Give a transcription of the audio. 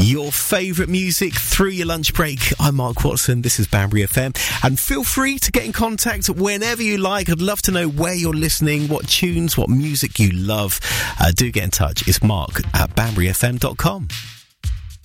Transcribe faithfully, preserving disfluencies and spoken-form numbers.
your favourite music through your lunch break. I'm Mark Watson, this is Banbury F M, and feel free to get in contact whenever you like. I'd love to know where you're listening, what tunes, what music you love. Uh, do get in touch. It's mark at banbury f m dot com.